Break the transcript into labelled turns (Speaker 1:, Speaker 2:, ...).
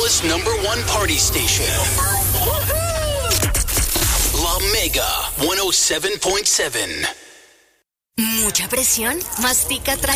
Speaker 1: Manila's #1 party station. La Mega 107.7.
Speaker 2: ¿Mucha presión? Mastica trae